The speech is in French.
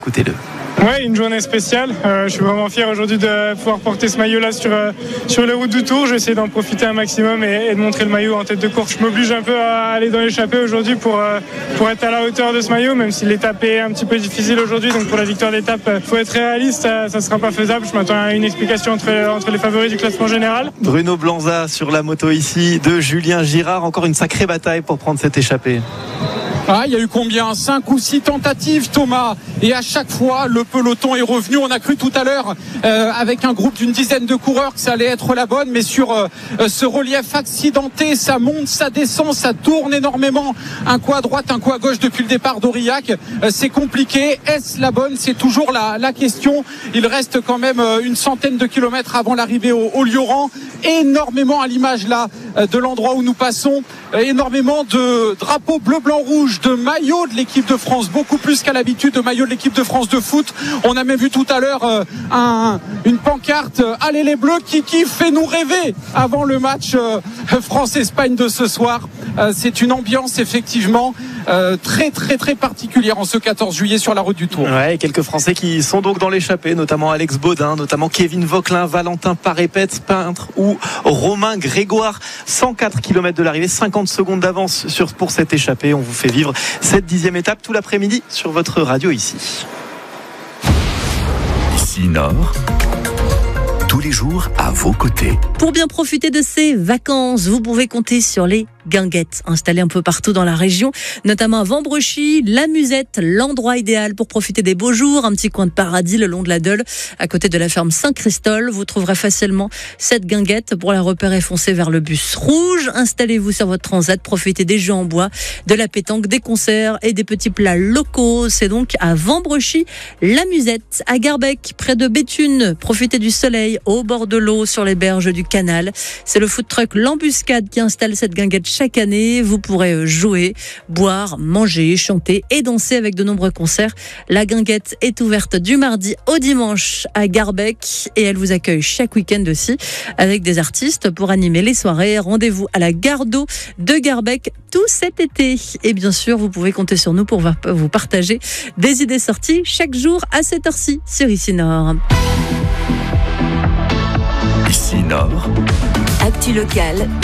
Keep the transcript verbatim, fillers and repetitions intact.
Écoutez-le. Ouais, une journée spéciale. Euh, je suis vraiment fier aujourd'hui de pouvoir porter ce maillot-là sur, euh, sur les routes du Tour. J'essaie d'en profiter un maximum et, et de montrer le maillot en tête de course. Je m'oblige un peu à aller dans l'échappée aujourd'hui pour, euh, pour être à la hauteur de ce maillot, même si l'étape est un petit peu difficile aujourd'hui. Donc pour la victoire d'étape, il faut être réaliste, ça ne sera pas faisable. Je m'attends à une explication entre, entre les favoris du classement général. Bruno Blanza sur la moto ici de Julien Girard. Encore une sacrée bataille pour prendre cette échappée. Ah, il y a eu combien ? cinq ou six tentatives, Thomas, et à chaque fois le peloton est revenu. On a cru tout à l'heure euh, avec un groupe d'une dizaine de coureurs que ça allait être la bonne, mais sur euh, ce relief accidenté, ça monte, ça descend, ça tourne énormément, un coup à droite, un coup à gauche depuis le départ d'Aurillac. Euh, c'est compliqué. Est-ce la bonne ? C'est toujours la, la question. Il reste quand même euh, une centaine de kilomètres avant l'arrivée au, au Lioran. Énormément à l'image là euh, de l'endroit où nous passons, euh, énormément de drapeaux bleu, blanc, rouge, de maillots de l'équipe de France, beaucoup plus qu'à l'habitude, de maillots de l'équipe de France de foot. On a même vu tout à l'heure euh, un, une pancarte euh, allez les Bleus, Kiki fait nous rêver avant le match euh, France-Espagne de ce soir. Euh, c'est une ambiance effectivement euh, très très très particulière en ce quatorze juillet sur la route du Tour. Ouais, quelques Français qui sont donc dans l'échappée, notamment Alex Baudin, notamment Kevin Vauquelin, Valentin Paré-Pets, peintre, ou Romain Grégoire. cent quatre kilomètres de l'arrivée, cinquante secondes d'avance sur, pour cette échappée. On vous fait vivre cette dixième étape tout l'après-midi sur votre radio ici. Ici Nord, tous les jours à vos côtés. Pour bien profiter de ces vacances, vous pouvez compter sur les guinguettes installées un peu partout dans la région, notamment à Vambrechy, la Musette, l'endroit idéal pour profiter des beaux jours, un petit coin de paradis le long de la Deule, à côté de la ferme Saint-Christol. Vous trouverez facilement cette guinguette. Pour la repérer, foncez vers le bus rouge. Installez-vous sur votre transat, profitez des jeux en bois, de la pétanque, des concerts et des petits plats locaux. C'est donc à Vambrechy, la Musette, à Garbec, près de Béthune. Profitez du soleil au bord de l'eau, sur les berges du canal. C'est le food truck L'Embuscade qui installe cette guinguette chaque année. Vous pourrez jouer, boire, manger, chanter et danser avec de nombreux concerts. La guinguette est ouverte du mardi au dimanche à Garbec et elle vous accueille chaque week-end aussi avec des artistes pour animer les soirées. Rendez-vous à la gare d'eau de Garbec tout cet été. Et bien sûr, vous pouvez compter sur nous pour vous partager des idées sorties chaque jour à cette heure-ci sur Ici Nord. Ici Nord. Actu locale.